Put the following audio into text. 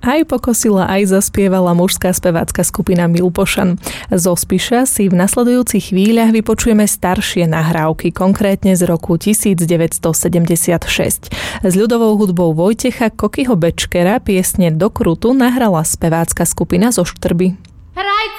Aj pokosila, aj zaspievala mužská spevácka skupina Milpošan. Zo Spiša si v nasledujúcich chvíľach vypočujeme staršie nahrávky, konkrétne z roku 1976. S ľudovou hudbou Vojtecha Kokyho Bečkera piesne Do Krutu nahrala spevácka skupina zo Štrby.